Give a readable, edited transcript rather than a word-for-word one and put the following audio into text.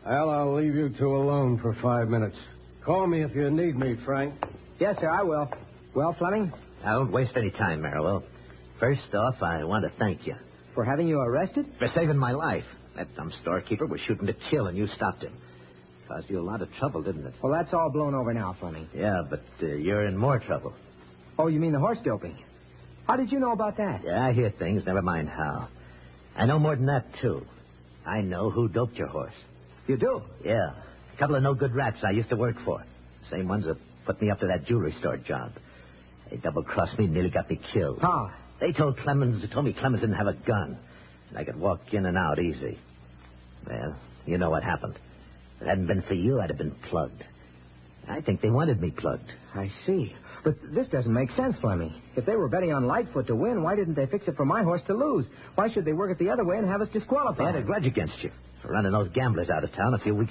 Well, I'll leave you two alone for 5 minutes. Call me if you need me, Frank. Yes, sir, I will. Well, Fleming? I won't waste any time, Merrill. First off, I want to thank you. For having you arrested? For saving my life. That dumb storekeeper was shooting to kill, and you stopped him. Caused you a lot of trouble, didn't it? Well, that's all blown over now, Fleming. Yeah, but you're in more trouble. Oh, you mean the horse doping? How did you know about that? Yeah, I hear things, never mind how. I know more than that, too. I know who doped your horse. You do? Yeah. A couple of no-good rats I used to work for. Same ones that put me up to that jewelry store job. They double-crossed me and nearly got me killed. How? They told me Clemens didn't have a gun. And I could walk in and out easy. Well, you know what happened. If it hadn't been for you, I'd have been plugged. I think they wanted me plugged. I see. But this doesn't make sense, Fleming. If they were betting on Lightfoot to win, why didn't they fix it for my horse to lose? Why should they work it the other way and have us disqualified? They had a grudge against you for running those gamblers out of town a few weeks